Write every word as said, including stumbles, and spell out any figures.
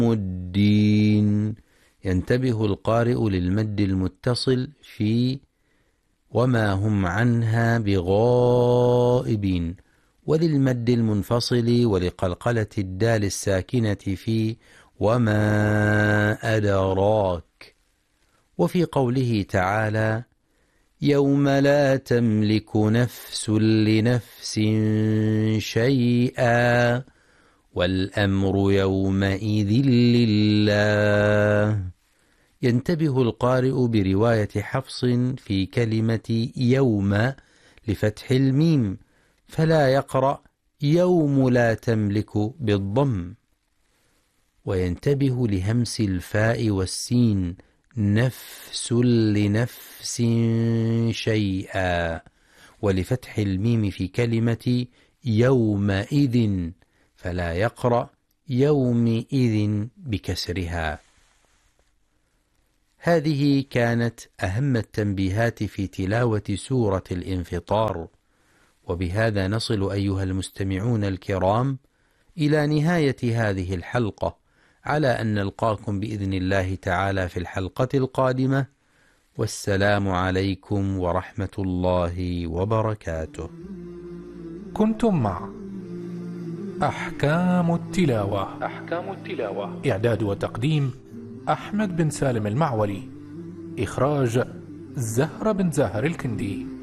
الدين. ينتبه القارئ للمد المتصل في وما هم عنها بغائبين، وللمد المنفصل ولقلقلة الدال الساكنة في وما أدراك. وفي قوله تعالى يوم لا تملك نفس لنفس شيئا والأمر يومئذ لله، ينتبه القارئ برواية حفص في كلمة يوم لفتح الميم، فلا يقرأ يوم لا تملك بالضم. وينتبه لهمس الفاء والسين نفس لنفس شيئا، ولفتح الميم في كلمة يومئذ، فلا يقرأ يومئذ بكسرها. هذه كانت أهم التنبيهات في تلاوة سورة الانفطار، وبهذا نصل أيها المستمعون الكرام إلى نهاية هذه الحلقة، على أن نلقاكم بإذن الله تعالى في الحلقة القادمة، والسلام عليكم ورحمة الله وبركاته. كنتم مع أحكام التلاوة. أحكام التلاوة، إعداد وتقديم أحمد بن سالم المعولي، إخراج زهرة بن زاهر الكندي.